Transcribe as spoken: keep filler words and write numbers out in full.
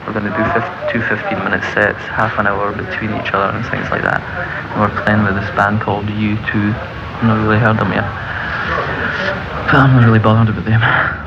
we're going to do two fifteen minute sets, half an hour between each other and things like that. And we're playing with this band called U two. I've not really heard them yet, but I'm not really bothered about them.